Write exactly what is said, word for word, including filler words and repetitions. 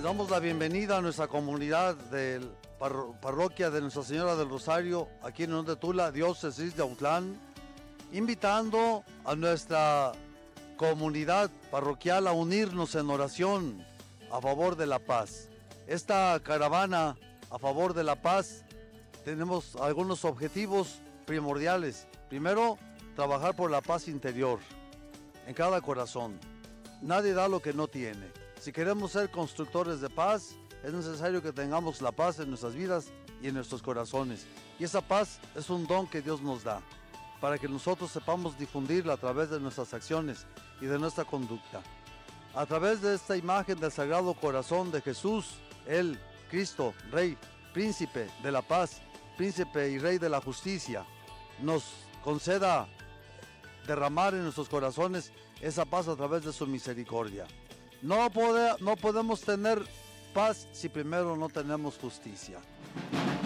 damos la bienvenida a nuestra comunidad de la parro parroquia de Nuestra Señora del Rosario, aquí en Unión de Tula, diócesis de Autlán, invitando a nuestra comunidad parroquial a unirnos en oración a favor de la paz. Esta caravana a favor de la paz, tenemos algunos objetivos primordiales. Primero, trabajar por la paz interior en cada corazón. Nadie da lo que no tiene. Si queremos ser constructores de paz, es necesario que tengamos la paz en nuestras vidas y en nuestros corazones. Y esa paz es un don que Dios nos da, para que nosotros sepamos difundirla a través de nuestras acciones y de nuestra conducta. A través de esta imagen del Sagrado Corazón de Jesús, el Cristo, Rey, Príncipe de la paz, Príncipe y Rey de la justicia, nos conceda derramar en nuestros corazones esa paz a través de su misericordia. No, pode, no podemos tener paz si primero no tenemos justicia.